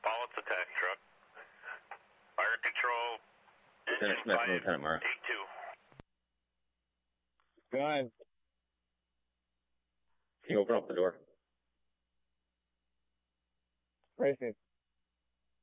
Paul, it's attack truck. Fire control. Lieutenant Smith, Lieutenant Murrah. 8-2. Go ahead. Can you open up the door? Racing.